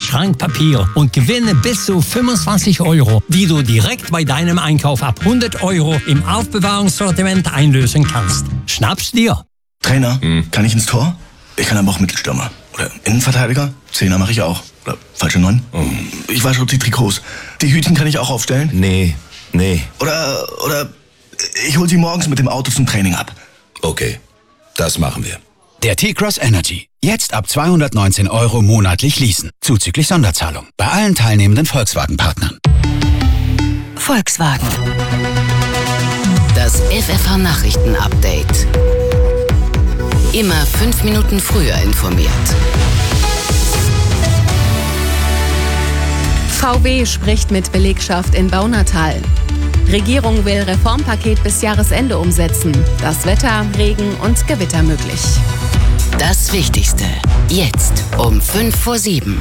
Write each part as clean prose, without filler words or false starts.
Schrankpapier und gewinne bis zu 25 €, die du direkt bei deinem Einkauf ab 100 € im Aufbewahrungssortiment einlösen kannst. Schnapp's dir! Trainer, kann ich ins Tor? Ich kann aber auch Mittelstürmer. Oder Innenverteidiger? Zehner mache ich auch. Oder falsche 9? Ich wasche die Trikots. Die Hütchen kann ich auch aufstellen? Nee. Oder ich hol sie morgens mit dem Auto zum Training ab. Okay, das machen wir. Der T-Cross Energy. Jetzt ab 219 € monatlich leasen. Zuzüglich Sonderzahlung. Bei allen teilnehmenden Volkswagen-Partnern. Volkswagen. Das FFH-Nachrichten-Update. Immer 5 Minuten früher informiert. VW spricht mit Belegschaft in Baunatal. Regierung will Reformpaket bis Jahresende umsetzen. Das Wetter, Regen und Gewitter möglich. Das Wichtigste. Jetzt um 6:55.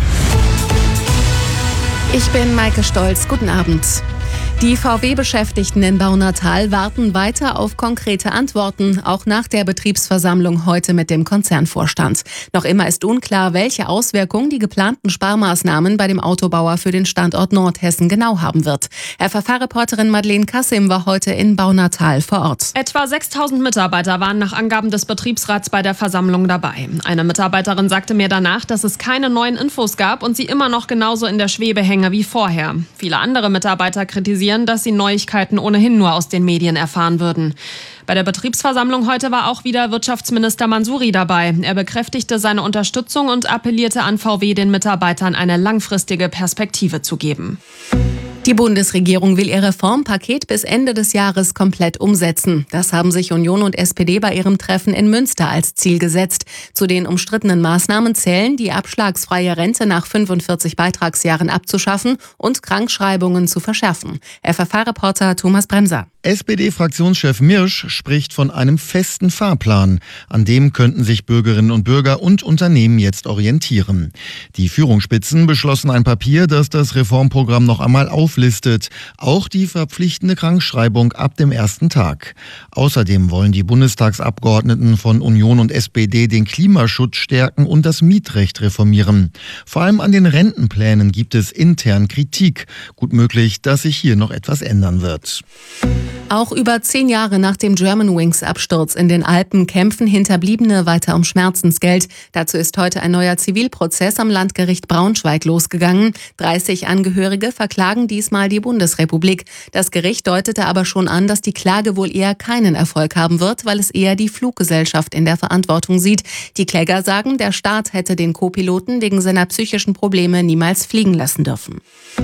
Ich bin Maike Stolz. Guten Abend. Die VW-Beschäftigten in Baunatal warten weiter auf konkrete Antworten, auch nach der Betriebsversammlung heute mit dem Konzernvorstand. Noch immer ist unklar, welche Auswirkungen die geplanten Sparmaßnahmen bei dem Autobauer für den Standort Nordhessen genau haben wird. FFH-Reporterin Madeleine Kassim war heute in Baunatal vor Ort. Etwa 6.000 Mitarbeiter waren nach Angaben des Betriebsrats bei der Versammlung dabei. Eine Mitarbeiterin sagte mir danach, dass es keine neuen Infos gab und sie immer noch genauso in der Schwebe hänge wie vorher. Viele andere Mitarbeiter kritisieren, dass sie Neuigkeiten ohnehin nur aus den Medien erfahren würden. Bei der Betriebsversammlung heute war auch wieder Wirtschaftsminister Mansouri dabei. Er bekräftigte seine Unterstützung und appellierte an VW, den Mitarbeitern eine langfristige Perspektive zu geben. Die Bundesregierung will ihr Reformpaket bis Ende des Jahres komplett umsetzen. Das haben sich Union und SPD bei ihrem Treffen in Münster als Ziel gesetzt. Zu den umstrittenen Maßnahmen zählen, die abschlagsfreie Rente nach 45 Beitragsjahren abzuschaffen und Krankschreibungen zu verschärfen. FFH-Reporter Thomas Bremser. SPD-Fraktionschef Mirsch spricht von einem festen Fahrplan. An dem könnten sich Bürgerinnen und Bürger und Unternehmen jetzt orientieren. Die Führungsspitzen beschlossen ein Papier, das das Reformprogramm noch einmal auflistet. Auch die verpflichtende Krankschreibung ab dem ersten Tag. Außerdem wollen die Bundestagsabgeordneten von Union und SPD den Klimaschutz stärken und das Mietrecht reformieren. Vor allem an den Rentenplänen gibt es intern Kritik. Gut möglich, dass sich hier noch etwas ändern wird. Auch über 10 Jahre nach dem Germanwings-Absturz in den Alpen kämpfen Hinterbliebene weiter um Schmerzensgeld. Dazu ist heute ein neuer Zivilprozess am Landgericht Braunschweig losgegangen. 30 Angehörige verklagen diesmal die Bundesrepublik. Das Gericht deutete aber schon an, dass die Klage wohl eher keinen Erfolg haben wird, weil es eher die Fluggesellschaft in der Verantwortung sieht. Die Kläger sagen, der Staat hätte den Co-Piloten wegen seiner psychischen Probleme niemals fliegen lassen dürfen.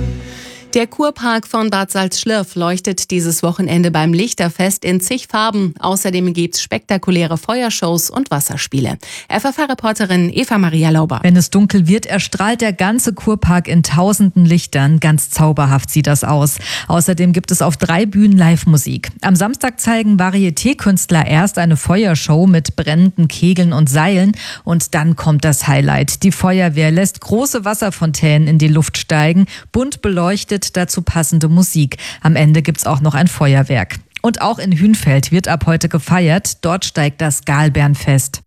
Der Kurpark von Bad Salzschlirf leuchtet dieses Wochenende beim Lichterfest in zig Farben. Außerdem gibt's spektakuläre Feuershows und Wasserspiele. FFH-Reporterin Eva-Maria Lauber. Wenn es dunkel wird, erstrahlt der ganze Kurpark in tausenden Lichtern. Ganz zauberhaft sieht das aus. Außerdem gibt es auf 3 Bühnen Live-Musik. Am Samstag zeigen Varieté-Künstler erst eine Feuershow mit brennenden Kegeln und Seilen. Und dann kommt das Highlight. Die Feuerwehr lässt große Wasserfontänen in die Luft steigen, bunt beleuchtet, dazu passende Musik. Am Ende gibt's auch noch ein Feuerwerk. Und auch in Hünfeld wird ab heute gefeiert. Dort steigt das Galbernfest.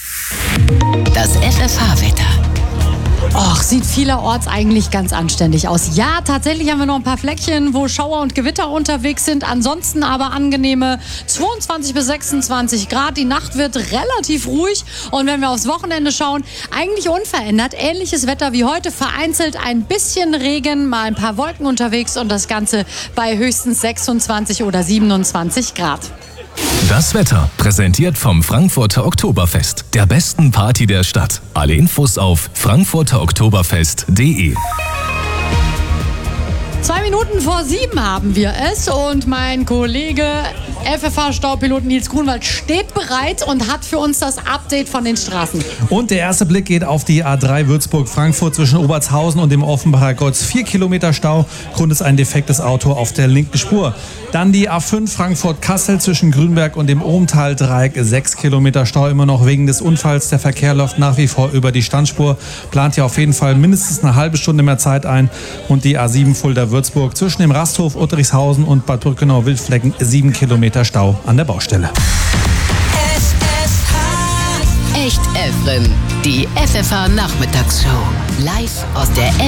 Das FFH-Wetter. Och, sieht vielerorts eigentlich ganz anständig aus. Ja, tatsächlich haben wir noch ein paar Fleckchen, wo Schauer und Gewitter unterwegs sind. Ansonsten aber angenehme 22 bis 26 Grad. Die Nacht wird relativ ruhig. Und wenn wir aufs Wochenende schauen, eigentlich unverändert. Ähnliches Wetter wie heute. Vereinzelt ein bisschen Regen, mal ein paar Wolken unterwegs. Und das Ganze bei höchstens 26 oder 27 Grad. Das Wetter präsentiert vom Frankfurter Oktoberfest, der besten Party der Stadt. Alle Infos auf frankfurteroktoberfest.de. 2 Minuten vor 7 haben wir es und mein Kollege FFH-Staupilot Nils Grunwald steht bereit und hat für uns das Update von den Straßen. Und der erste Blick geht auf die A3 Würzburg-Frankfurt zwischen Obertshausen und dem Offenbacher Kreuz. 4 Kilometer Stau, Grund ist ein defektes Auto auf der linken Spur. Dann die A5 Frankfurt-Kassel zwischen Grünberg und dem Ohmtal-Dreieck. 6 Kilometer Stau immer noch wegen des Unfalls. Der Verkehr läuft nach wie vor über die Standspur. Plant hier auf jeden Fall mindestens eine halbe Stunde mehr Zeit ein. Und die A7 Fulda-Würzburg zwischen dem Rasthof Uttrichshausen und Bad Brückenau-Wildflecken. 7 Kilometer Stau an der Baustelle. Echt Efren, die FFH-Nachmittagsshow. Live aus der